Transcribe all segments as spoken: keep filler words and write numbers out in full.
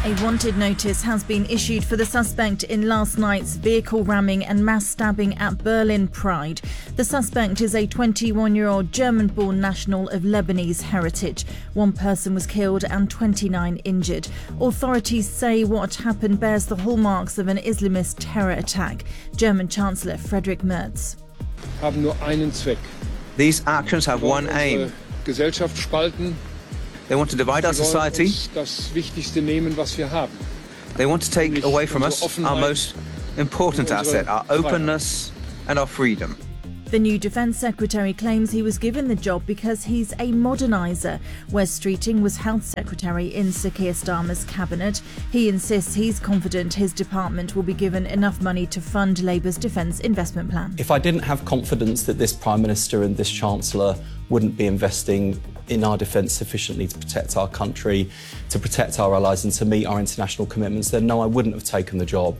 A wanted notice has been issued for the suspect in last night's vehicle ramming and mass stabbing at Berlin Pride. The suspect is a twenty-one-year-old German-born national of Lebanese heritage. One person was killed and twenty-nine injured. Authorities say what happened bears the hallmarks of an Islamist terror attack. German Chancellor Friedrich Merz. Haben nur einen Zweck. These actions have one aim. Gesellschaft spalten. They want to divide our society. Das Wichtigste nehmen, was wir haben. They want to take away from us our most important asset, our openness and our freedom. The new Defence Secretary claims he was given the job because he's a moderniser. Wes Streeting was Health Secretary in Sir Keir Starmer's cabinet. He insists he's confident his department will be given enough money to fund Labour's defence investment plan. If I didn't have confidence that this Prime Minister and this Chancellor wouldn't be investing in our defence sufficiently to protect our country, to protect our allies and to meet our international commitments, then no, I wouldn't have taken the job.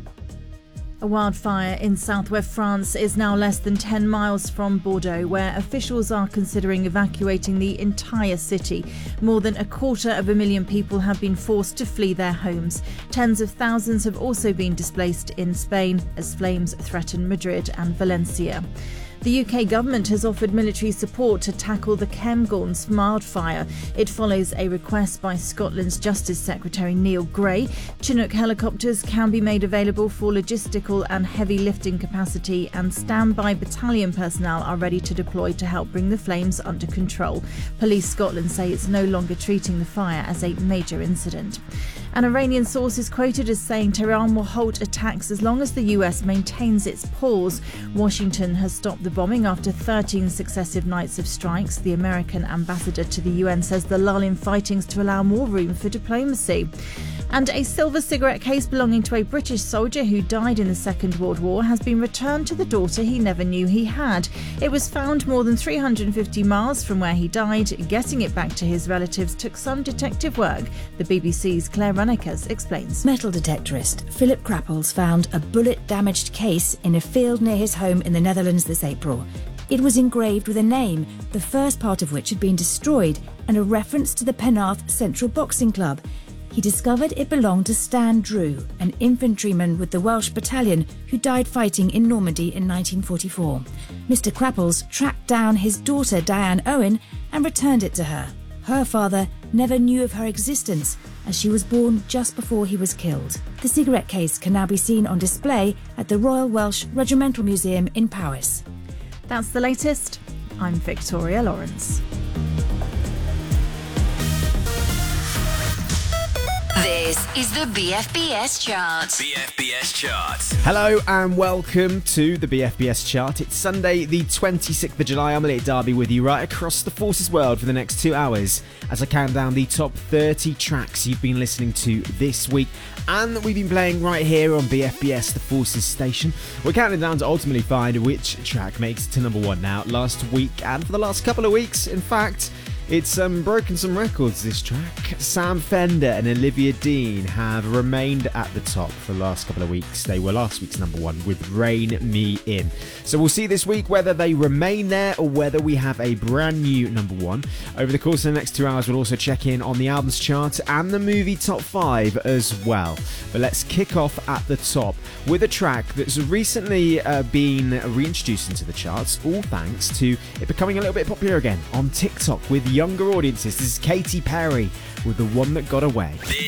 A wildfire in southwest France is now less than ten miles from Bordeaux, where officials are considering evacuating the entire city. More than a quarter of a million people have been forced to flee their homes. Tens of thousands have also been displaced in Spain as flames threaten Madrid and Valencia. The U K government has offered military support to tackle the Cairngorms wildfire. It follows a request by Scotland's Justice Secretary Neil Gray. Chinook helicopters can be made available for logistical and heavy lifting capacity, and standby battalion personnel are ready to deploy to help bring the flames under control. Police Scotland say it's no longer treating the fire as a major incident. An Iranian source is quoted as saying Tehran will halt attacks as long as the U S maintains its pause. Washington has stopped the bombing after thirteen successive nights of strikes. The American ambassador to the U N says the lull in fighting's to allow more room for diplomacy. And a silver cigarette case belonging to a British soldier who died in the Second World War has been returned to the daughter he never knew he had. It was found more than three hundred fifty miles from where he died. Getting it back to his relatives took some detective work. The B B C's Claire Runnikas explains. Metal detectorist Philip Crapples found a bullet-damaged case in a field near his home in the Netherlands this April. It was engraved with a name, the first part of which had been destroyed, and a reference to the Penarth Central Boxing Club. He discovered it belonged to Stan Drew, an infantryman with the Welsh Battalion who died fighting in Normandy in nineteen forty-four. Mister Crapples tracked down his daughter Diane Owen and returned it to her. Her father never knew of her existence, as she was born just before he was killed. The cigarette case can now be seen on display at the Royal Welsh Regimental Museum in Powys. That's the latest. I'm Victoria Lawrence. This is the B F B S Chart. B F B S Chart. Hello and welcome to the B F B S Chart. It's Sunday the twenty-sixth of July. I'm Elliot Darby with you right across the Forces world for the next two hours as I count down the top thirty tracks you've been listening to this week and that we've been playing right here on B F B S, the Forces station. We're counting down to ultimately find which track makes it to number one now. Last week and for the last couple of weeks, in fact, it's um, broken some records, this track. Sam Fender and Olivia Dean have remained at the top for the last couple of weeks. They were last week's number one with Rain Me In. So we'll see this week whether they remain there or whether we have a brand new number one. Over the course of the next two hours, we'll also check in on the albums chart and the movie top five as well. But let's kick off at the top with a track that's recently uh, been reintroduced into the charts, all thanks to it becoming a little bit popular again on TikTok with younger audiences. This is Katy Perry with The One That Got Away. This